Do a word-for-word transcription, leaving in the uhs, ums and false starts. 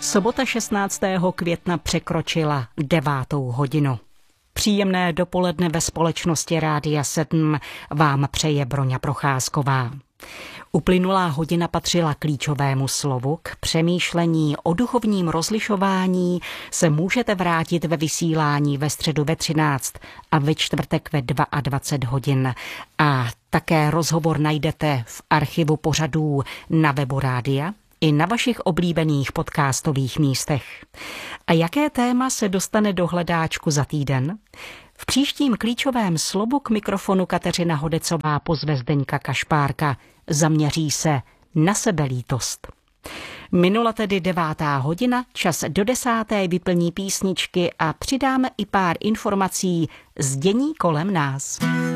Sobota šestnáctého května překročila devátou hodinu. Příjemné dopoledne ve společnosti Rádia sedm vám přeje Broňa Procházková. Uplynulá hodina patřila klíčovému slovu. K přemýšlení o duchovním rozlišování se můžete vrátit ve vysílání ve středu ve třináct a ve čtvrtek ve dvacet dva hodin. A také rozhovor najdete v archivu pořadů na webu rádia i na vašich oblíbených podcastových místech. A jaké téma se dostane do hledáčku za týden? V příštím klíčovém slovu k mikrofonu Kateřina Hodecová pozve Zdeňka Kašpárka. Zaměří se na sebelítost. Minula tedy devátá hodina, čas do desáté vyplní písničky a přidáme i pár informací z dění kolem nás.